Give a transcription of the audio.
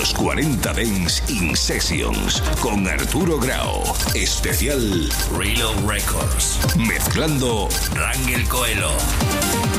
Los 40 Dance in Sessions con Arturo Grau. Especial Reload Records. Mezclando Rangel Coelho.